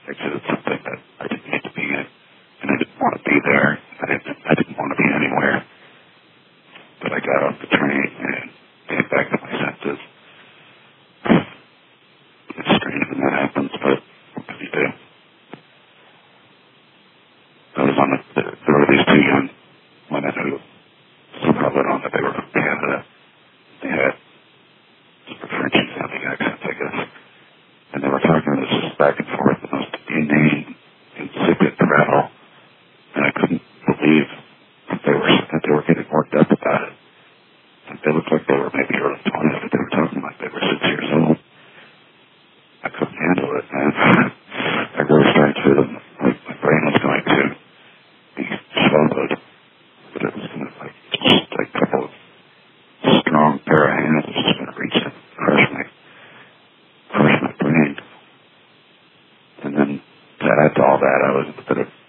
exited something that I didn't need to be in. And I didn't want to be there. I didn't want to be anywhere. But I got off the train and came back to my senses. It's strange when that happens, but what can you do? I was on there were these two young women who somehow let on that they were from Canada. They had Frenchy sounding accents, I guess. And they were talking to us back and forth, the most inane, insipid prattle. And I couldn't believe that they were getting worked up about it. And they looked like they were maybe early 20s, but they were talking like they were 6 years old. I couldn't handle it, man. I really started to, my brain was going to be swallowed. But it was going to, just like a couple of strong pair of hands was just going to reach and crush my brain. And then to add to all that, I was in a bit of